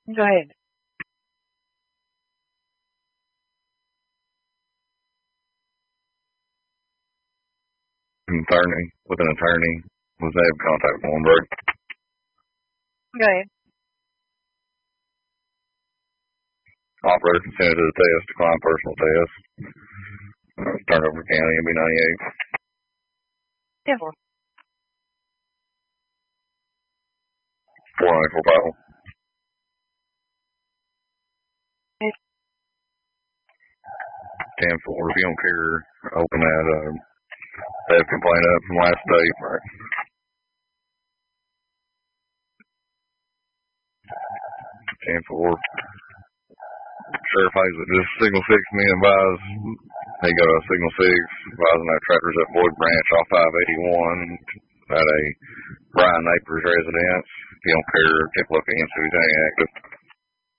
Go ahead. With an attorney, was they have contact with Warrenburg. Go ahead. Operator consented to the test, decline personal test. Turned over to county, MB98. 10-4. 494 Bible. 10-4. If you don't care, open that. They have complaint up from last state. Right. 10-4. Sheriff Hazlett, just signal 6 me advise. He go to signal 6, advising that tractor's at Boyd Branch off 581 at a Brian Napers residence. If you don't care, take a look at him, so he's active.